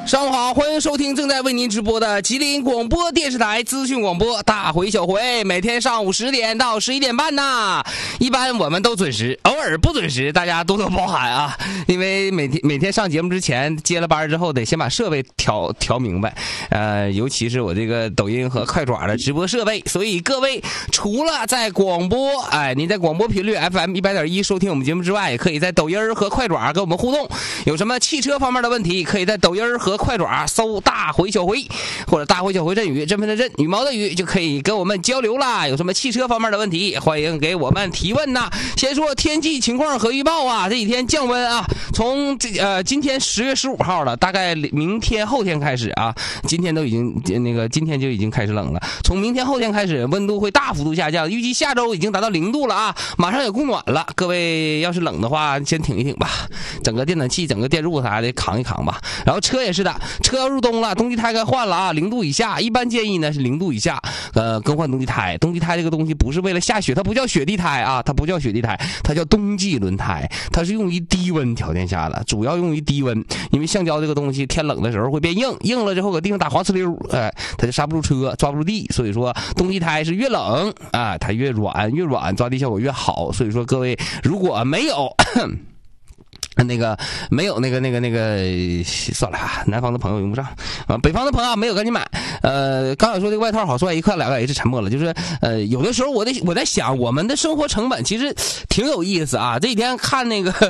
上午好，欢迎收听正在为您直播的吉林广播电视台资讯广播大回小回，每天上午10点到11点半呐。一般我们都准时，偶尔不准时，大家多多包涵啊。因为每天上节目之前，接了班之后得先把设备调明白，尤其是我这个抖音和快爪的直播设备。所以各位除了在广播，您在广播频率 FM 100.1收听我们节目之外，也可以在抖音和快爪跟我们互动。有什么汽车方面的问题，可以在抖音和快爪搜大回小回，或者大回小回阵雨，振奋的振，羽毛的羽，就可以跟我们交流啦。有什么汽车方面的问题，欢迎给我们提问呐。先说天气情况和预报啊，这几天降温啊，从今天10月15号了，大概明天后天开始啊，今天就已经开始冷了。从明天后天开始，温度会大幅度下降，预计下周已经达到0度了啊，马上有供暖了。各位要是冷的话，先挺一挺吧，整个电暖气、整个电褥啥的扛一扛吧。然后车也是的，车要入冬了，冬季胎该换了啊，0度以下，一般建议呢是0度以下，更换冬季胎。冬季胎这个东西不是为了下雪，它不叫雪地胎啊，它不叫雪地胎，它叫冬季轮胎，它是用于低温条件下的，主要用于低温，因为橡胶这个东西天冷的时候会变硬，硬了之后搁地上打滑呲溜，它就刹不住车，抓不住地，所以说冬季胎是越冷啊，它越软，抓地效果越好。所以说各位如果没有算了，南方的朋友用不上啊，北方的朋友没有赶紧买。刚才说这个外套好帅，一看两个 H 沉默了，就是有的时候我在想，我们的生活成本其实挺有意思啊。这几天看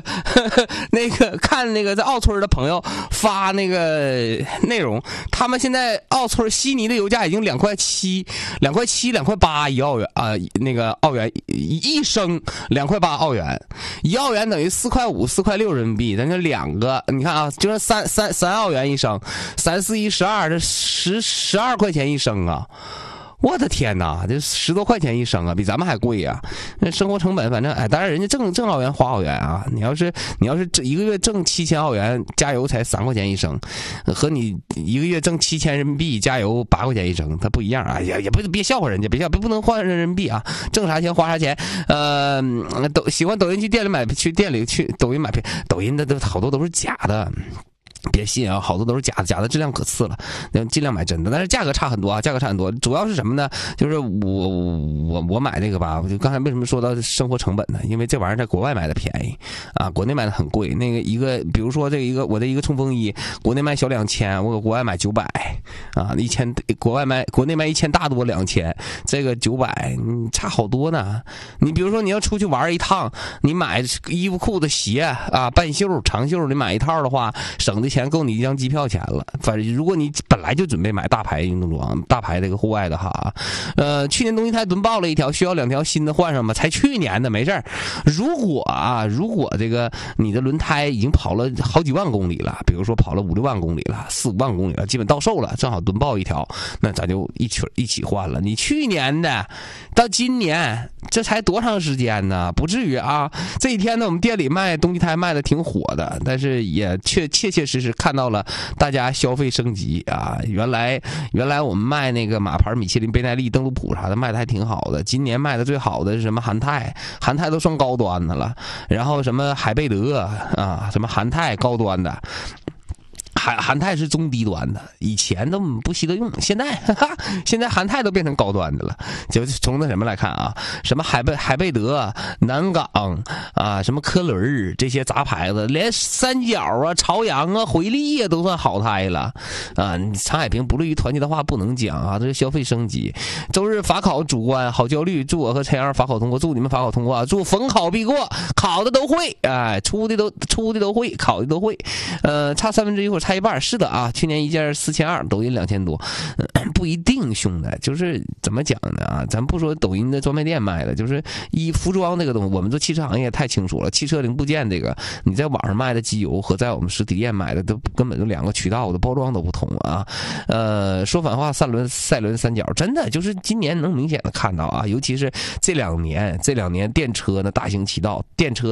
看那个在奥村的朋友发那个内容，他们现在奥村悉尼的油价已经2块7、2块8一澳元啊，那个澳元一升2块8澳元，1澳元等于4块5、4块6人民币，咱这两个，你看啊，就是3澳元一升，3、4、1、12，这12块钱一升啊！我的天哪，这10多块钱一升啊，比咱们还贵啊！那生活成本，反正当然人家挣澳元花澳元啊。你要是这一个月挣7000澳元，加油才3块钱一升，和你一个月挣7000人民币，加油8块钱一升，它不一样啊！也别笑话人家，不能换人民币啊！挣啥钱花啥钱。喜欢抖音去抖音买票，抖音的都好多都是假的。别信啊，好多都是假的质量可次了，尽量买真的，但是价格差很多啊，主要是什么呢？就是我买这个吧，我就刚才为什么说到生活成本呢？因为这玩意儿在国外买的便宜啊，国内买的很贵。那个一个，比如说我的一个冲锋衣，国内卖小2000，我搁国外买900啊，1000，国内卖1000大多2000，这个900，差好多呢。你比如说你要出去玩一趟，你买衣服裤子鞋啊，半袖长袖，你买一套的话，省的钱够你一张机票钱了。反正如果你本来就准备买大牌运动装，大牌这个户外的哈，去年冬季胎蹲爆了一条，需要2条新的换上吧？才去年的，没事儿。如果这个你的轮胎已经跑了好几万公里了，比如说跑了5、6万公里了，4、5万公里了，基本到售了，正好蹲爆一条，那咱就一起换了。你去年的到今年，这才多长时间呢？不至于啊！这几天呢，我们店里卖冬季胎卖的挺火的，但是也切实看到了大家消费升级啊！原来我们卖那个马牌米其林、贝耐利、登陆普啥的卖的还挺好的，今年卖的最好的是什么韩泰都算高端的了，然后什么海贝德啊，什么韩泰高端的。韩泰是中低端的，以前都不稀得用，现在韩泰都变成高端的了。就从那什么来看啊，什么海贝德、南港啊，什么科伦这些杂牌子，连三角啊、朝阳啊、回力啊都算好胎了啊。常海平不利于团结的话不能讲啊，这是消费升级。周日法考主观好焦虑，祝我和陈阳法考通过，祝你们法考通过啊，祝逢考必过，考的都会，出的都会，考的都会，差1/3或者差一半。是的啊，去年一件4200，抖音2000多，不一定兄弟，就是怎么讲呢啊？咱不说抖音的专卖店卖的，就是服装这个东西，我们做汽车行业太清楚了。汽车零部件这个，你在网上卖的机油和在我们实体店买的都根本就2个渠道的包装都不同啊。说反话，赛轮三角，真的就是今年能明显的看到啊，尤其是这两年电车呢大行其道，电车